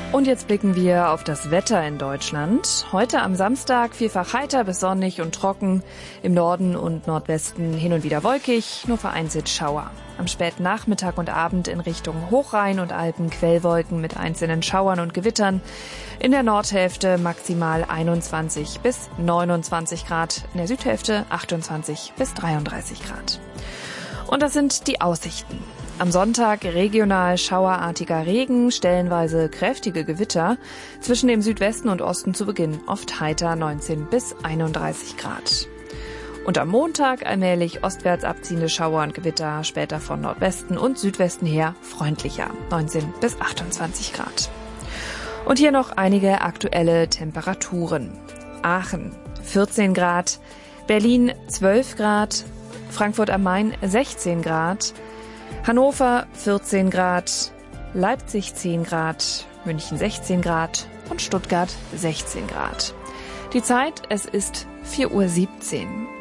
Und jetzt blicken wir auf das Wetter in Deutschland. Heute am Samstag vielfach heiter bis sonnig und trocken. Im Norden und Nordwesten hin und wieder wolkig, nur vereinzelt Schauer. Am späten Nachmittag und Abend in Richtung Hochrhein und Alpen Quellwolken mit einzelnen Schauern und Gewittern. In der Nordhälfte maximal 21 bis 29 Grad, in der Südhälfte 28 bis 33 Grad. Und das sind die Aussichten. Am Sonntag regional schauerartiger Regen, stellenweise kräftige Gewitter. Zwischen dem Südwesten und Osten zu Beginn oft heiter 19 bis 31 Grad. Und am Montag allmählich ostwärts abziehende Schauer und Gewitter, später von Nordwesten und Südwesten her freundlicher, 19 bis 28 Grad. Und hier noch einige aktuelle Temperaturen. Aachen 14 Grad, Berlin 12 Grad, Frankfurt am Main 16 Grad, Hannover 14 Grad, Leipzig 10 Grad, München 16 Grad und Stuttgart 16 Grad. Die Zeit, es ist 4:17 Uhr.